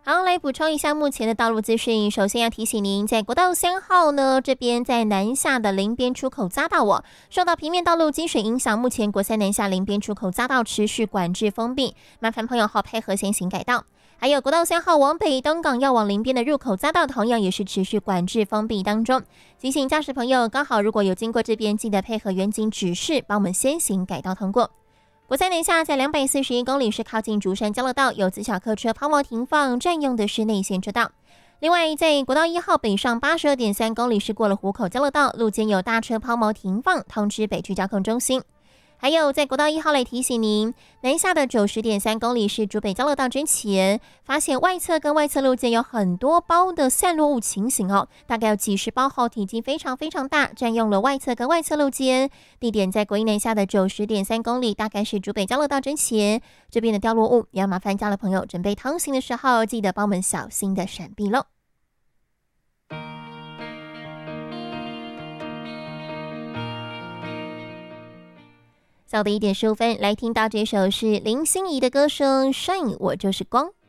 好，来补充一下目前的道路资讯。首先要提醒您，在国道3号呢，这边在南下的林边出口匝道受到平面道路积水影响，目前国三南下林边出口匝道持续管制封闭，麻烦朋友配合先行改道。还有国道3号往北东港要往林边的入口匝道，同样也是持续管制封闭当中。提醒驾驶朋友，刚好如果有经过这边，记得配合远景指示，帮我们先行改道通过。国三南下在241公里是靠近竹山交流道，有自小客车抛锚停放，占用的是内线车道。另外，在国道1号北上82.3公里是过了湖口交流道，路肩有大车抛锚停放，通知北区交通中心。还有在国道1号来提醒您，南下的90.3公里是竹北交流道之前，发现外侧跟外侧路肩有很多包的散落物情形大概有几十包体积非常非常大，占用了外侧跟外侧路肩。地点在国一南下的90.3公里，大概是竹北交流道之前，这边的掉落物也要麻烦家的朋友准备通行的时候，记得帮我们小心的闪避喽。早的1点15分，来听到这首是林心怡的歌声《Shine 我就是光》。